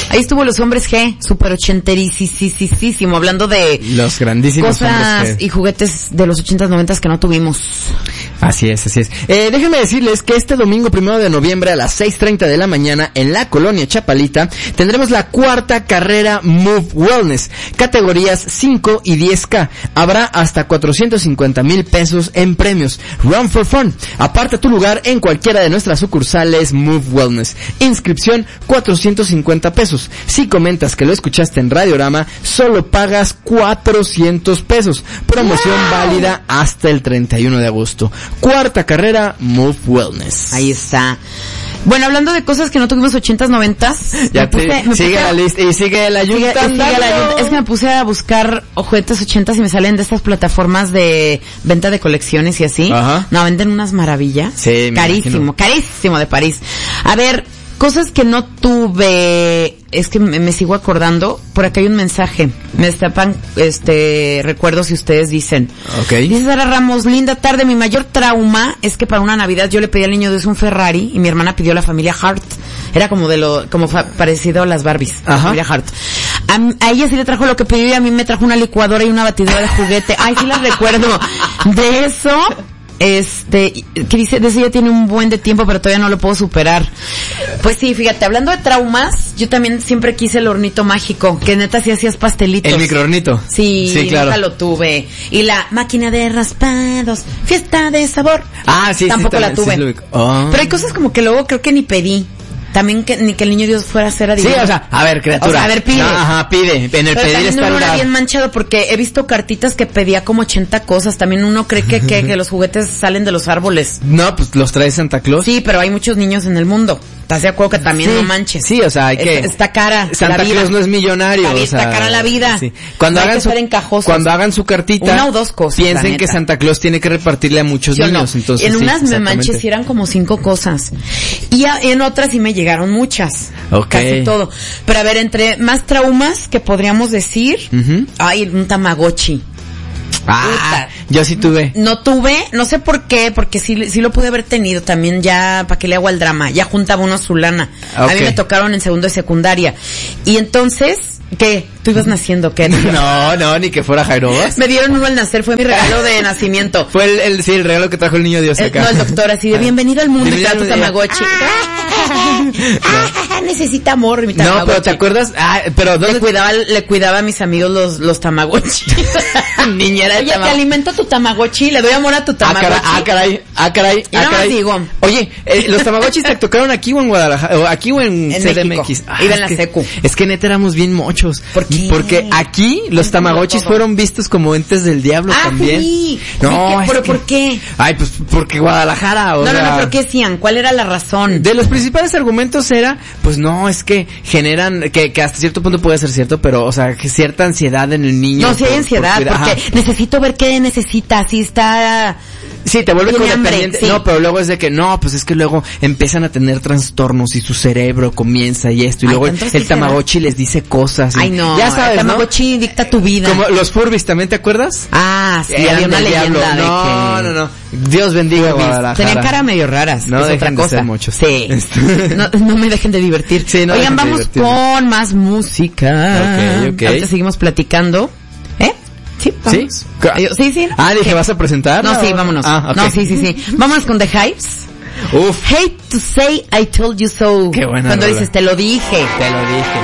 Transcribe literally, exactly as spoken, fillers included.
Ahí estuvo Los Hombres G, super ochenterísimo, hablando de los grandísimos cosas Hombres G y juguetes de los ochentas, noventas que no tuvimos. Así es, así es. Eh, déjenme decirles que este domingo primero de noviembre a las seis treinta de la mañana en la colonia Chapalita tendremos la cuarta carrera Move Wellness, categorías cinco y diez K. Habrá hasta cuatrocientos cincuenta mil pesos en premios. Run for Fun. Aparta tu lugar en cualquiera de nuestras sucursales Move Wellness. Inscripción cuatrocientos cincuenta pesos. Si comentas que lo escuchaste en Radiorama, solo pagas cuatrocientos pesos. Promoción wow. válida hasta el treinta y uno de agosto. Cuarta carrera Move Wellness. Ahí está. Bueno, hablando de cosas que no tuvimos ochentas, noventas, ya me puse, te, me sigue puse, la lista y sigue la yunta. Sigue, sigue la, es que me puse a buscar juguetes ochentas y me salen de estas plataformas de venta de colecciones y así. Ajá. No, venden unas maravillas. Sí, carísimo, carísimo de París. A ver, cosas que no tuve, es que me, me sigo acordando, por acá hay un mensaje, me destapan este recuerdos si ustedes dicen. Okay. Dice Sara Ramos, linda tarde, mi mayor trauma es que para una Navidad yo le pedí al niño Dios un Ferrari y mi hermana pidió la familia Hart. Era como de lo, como fa, parecido a las Barbies, la familia Hart. A, a ella sí le trajo lo que pidió y a mí me trajo una licuadora y una batidora de juguete. Ay, sí las recuerdo. De eso, este, que dice, de eso ya tiene un buen de tiempo, pero todavía no lo puedo superar. Pues sí, fíjate, hablando de traumas, yo también siempre quise el hornito mágico, que neta sí hacías pastelitos. El microhornito. Sí, sí, claro. Nunca lo tuve. Y la máquina de raspados, fiesta de sabor. Ah, sí, tampoco sí. la tuve. Sí, sí, oh. Pero hay cosas como que luego creo que ni pedí. También que ni que el niño Dios fuera a ser adivino. Sí, o sea, a ver, criatura. O sea, a ver, pide. No, ajá, pide. En el pero pedir está uno el era dar. bien manchado porque he visto cartitas que pedía como ochenta cosas. También uno cree que, que, que los juguetes salen de los árboles. No, pues los trae Santa Claus. Sí, pero hay muchos niños en el mundo. ¿Estás de acuerdo que también sí, no manches? Sí, o sea, hay que... Está, está cara Santa la vida. Claus no es millonario, Está, o sea... Está cara la vida. Sí. Cuando no hagan hay que su, ser encajosos. Cuando hagan su cartita... Una o dos cosas, piensen que Santa Claus tiene que repartirle a muchos Yo niños, no. entonces En sí, unas me manches y eran como cinco cosas. Y a, en otras sí me llegaron muchas. Okay. Casi todo. Pero a ver, entre más traumas que podríamos decir... Uh-huh. Hay un Tamagotchi. Ah, Puta. Yo sí tuve. No tuve, no sé por qué, porque sí, sí lo pude haber tenido también ya, ¿para qué le hago al drama? Ya juntaba uno su lana. Okay. A mí me tocaron en segundo de secundaria. Y entonces, ¿qué? ¿Tú ibas naciendo qué? No, no, ni que fuera Jairobas. Me dieron uno al nacer, fue mi regalo de nacimiento. Fue el, el, sí, el regalo que trajo el niño Dios acá. El, no, el doctor, así de bienvenido al mundo, está tu Tamagotchi. No. Ah, necesita amor, mi Tamagotchi. No, pero ¿te acuerdas? Ah, pero ¿dónde? Le cuidaba, le cuidaba a mis amigos los, los Tamagotchi. Niñera de Oye, Tamagotchi. Te alimento tu Tamagotchi, le doy amor a tu Tamagotchi. Ah, caray, ah, caray, ah, caray. Digo. Oye, eh, los Tamagotchis te tocaron aquí o en Guadalajara, o aquí o en, en C D M X. Ah, Iba en la que, secu. Es que neta éramos bien mochos. ¿Por qué? Porque aquí los Tamagotchis fueron vistos como entes del diablo ah, también. Sí. No, sí, ¿pero que, por qué? Ay, pues porque Guadalajara, o No, sea, no, no, pero ¿qué decían? ¿Cuál era la razón? De los principales argumentos era, pues no, es que generan, que, que hasta cierto punto puede ser cierto, pero, o sea, que cierta ansiedad en el niño. No, sí hay ansiedad, por, porque ajá. necesito ver qué necesita, si está... Sí, te vuelve codependiente. Hambre, sí. No, pero luego es de que, no, pues es que luego empiezan a tener trastornos y su cerebro comienza y esto, y Ay, luego el, el Tamagotchi será? les dice cosas. Y, Ay, no, ya sabes, el Tamagotchi ¿no? dicta tu vida. Como los Furbies, ¿también te acuerdas? Ah, sí, había una leyenda de no, que... No, no, no. Dios bendiga Guadalajara. Tenían cara medio raras, no es otra cosa. Muchos. Sí. no, no me dejen de divertir. Sí, no Oigan, vamos con más música. Ok, ok. Ahorita seguimos platicando. ¿Eh? Sí, vamos. ¿Sí? Sí, sí. Ah, dije, ¿Qué? ¿vas a presentar? No, sí, vámonos. Ah, okay. No, sí, sí, sí. Vámonos con The Hives. Uf. Hate to say I told you so. Qué buena Cuando rola. dices, te lo dije. Te lo dije.